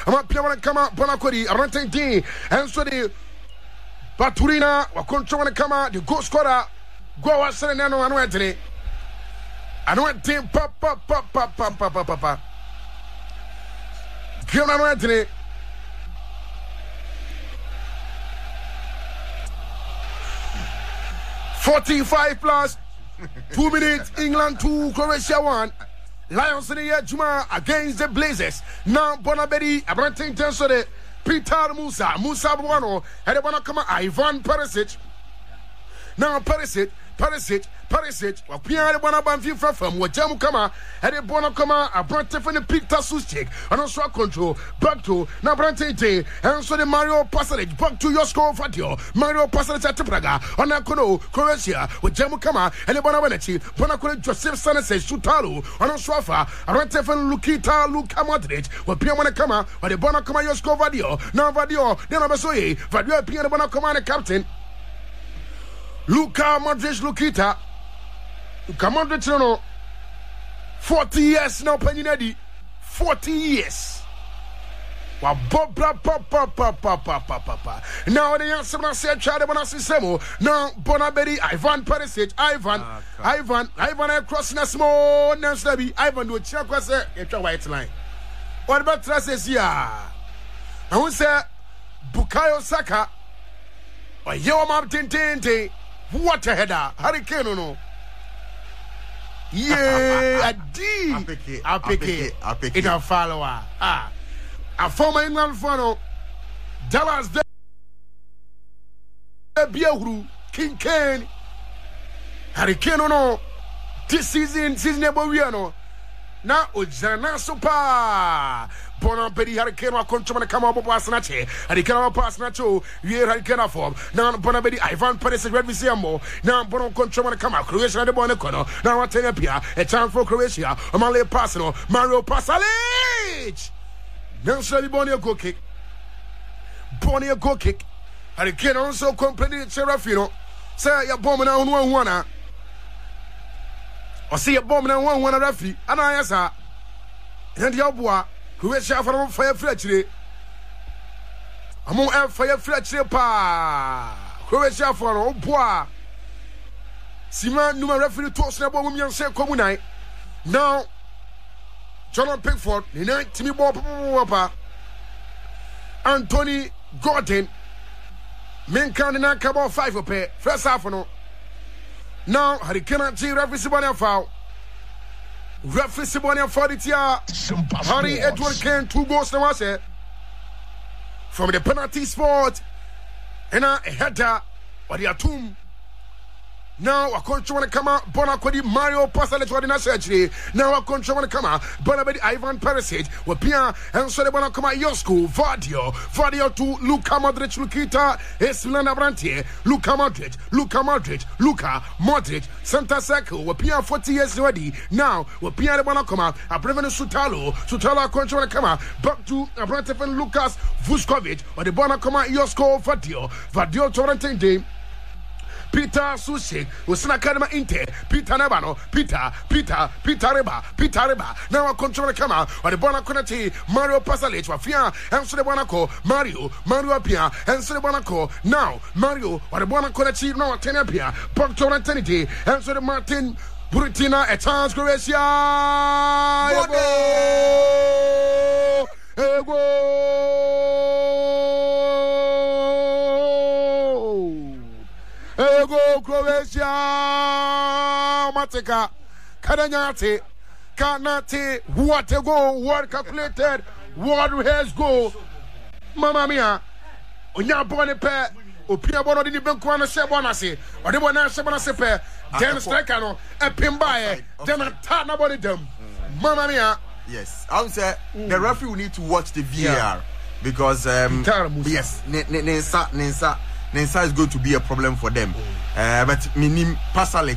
ama pia wana kama Bonakodi Arantin and so the Baturina wa control wana kama the goal scorer go wasere nano Anwentene pa Kion Anwentene 45 plus 2 minutes, England 2, Croatia 1. Lions in the year Juma against the Blazers. Now Bonabedi, Abrantin Tensore, Peter Musa Buano, and they want to come Ivan Perisic. Now Perisic, Wapia Bonabanfi from Wajamu Kama, and they want to come Abrantin from the Peter Suschek, and also control, back to Nabrante, and so the Mario Pasalic, back to your score Fatio, Mario Pasalic at Praga, on Akono, Croatia, with Jamu Kama, and the Bonaveneti, Bonacole Joseph Sanchez, Sutalu, on Swafa, Arantefan Lukita, Luka Modric, Wapia Wanakama, or the Bonacoma your score Vadio, now Vadio, then Abasoe, Vadio Pia Bonacoma, the captain. Luka Modric Lukita Luka Modric no 40 years now Peninadi 40 years wa bobra pa now the answer na say chade bona sisemo now Bonabedi Ivan Perisic Ivan cross na small na stabi Ivan do chia kwase etwa white line what about traces here I won say Bukayo Saka or yo mam tente what a header Hurricane no yeah a D I pick it in a follower a former England fan Dallas Biahuru King Kane Hurricane no this season ebo we no na ojana super Bonabedi Hurricane wa control na kama obo pass na che Hurricane wa pass na cho we Hurricane form na Bonabedi Ivan Perisic red visiamo na Bono control na kama Croatia na de bone kono na wa tenya pia a chance for Croatia Omale pass no Mario Pasalic na so di bone go kick Hurricane also completely Serafino say ya bomb na unu na o see ya bomb na unu na rafi ana yasa and the Abua Croatia for fire fletcher. Among fire fletcher pa Croatia for Oboa Sima Numa referee toss na bomb yan say comunai. Now John Pickford, the night Timmy Bob Anthony Gordon men can na cabo 5 up first half no. Now Hurricane G referee Sibania foul. Referee Sibania for the tia Harry Edward Kane 2 goals now say from the penalty spot and a header or the atum. Now a control wanna come out Bonakodi Mario Pasalic Wadina surgery. Now a control wanna come out Bonabedi Ivan Perisic with Pia and so they wanna come out Yosko Vadio to Luka Modric Lukita Esplana Brantie Luka Modric Santa Circle with Pia 40 years already. Now with Pia they wanna come out a Brevenu Sutalo control wanna come out back to Abrantefan Lucas Vuskovic or the wanna come out Yosko Vadio Torrentine Peter Suschek, Usana Kadama Inte, Peter Nabano, Peter Reba. Now a control camera, or the Bonaconati, Mario Pasalic, Wafia, and so the Bonaco, Mario Pia, and so the Bonaco, now Mario, or the Bonaconati, no Tenapia, Porto Antenity, and so the Martin Burutina, a chance Croatia. Ego! Ego Croatia Mateka Kadanyate Kanate what a goal what calculated what has go Mamma mia Onya bone pe opia bono di benko na se bona se ode bona se bona se pe den striker no e pimba e den attack na body dem Mamma mia. Yes, I would say the referee will need to watch the VAR because yes Nensa is going to be a problem for them. But minim Pasalic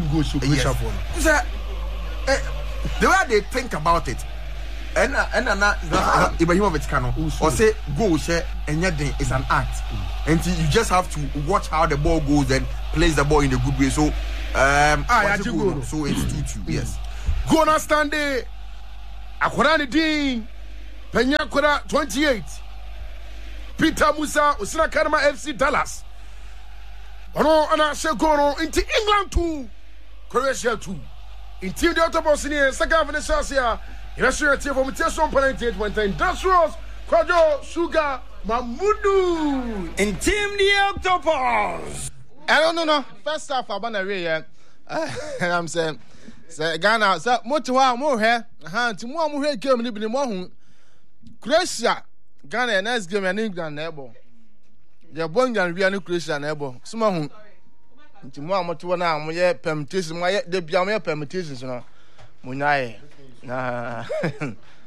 the way they think about it and Ibrahimovic Kano or say go share and yet is an act and you just have to watch how the ball goes and place the ball in a good way. So so it's 2-2. Yes, go na stand there Akorani Dean Peña 28. Peter Musa Usina Karama FC Dallas. Ono ana Shegoro into England 2, Croatia 2. In team the autobus in here, second half of the Shasia. Industrial team from Mutation Penalty Industrials, Kwajo, Sugar, Mamudu. In team the octopus. I don't know. First half I'm on a way, and I'm saying, say Ghana, so much more here. To more here game in the morning. Croatia, Ghana, and next game and England neighbor. They're born and we are new Croatia neighbor. Small to more to one arm, yeah, permutations, my the Biamia permutations, you know. Munai.